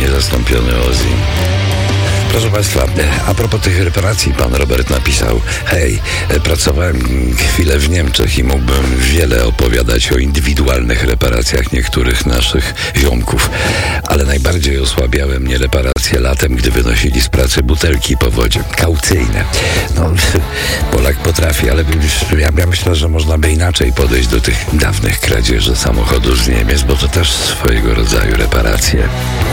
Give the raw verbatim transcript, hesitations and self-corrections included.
niezastąpiony Ozzy. Proszę Państwa, a propos tych reparacji, pan Robert napisał: hej, pracowałem chwilę w Niemczech i mógłbym wiele opowiadać o indywidualnych reparacjach niektórych naszych ziomków, ale najbardziej osłabiały mnie reparacje latem, gdy wynosili z pracy butelki po wodzie. Kaucyjne. No, Polak potrafi, ale ja, ja myślę, że można by inaczej podejść do tych dawnych kradzieży samochodów z Niemiec, bo to też swojego rodzaju reparacje.